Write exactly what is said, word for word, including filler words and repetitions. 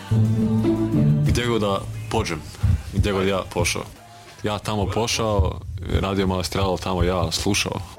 Gdje god da pođem, gdje god ja pošao. Ja tamo pošao, radio Maestralo tamo ja slušao.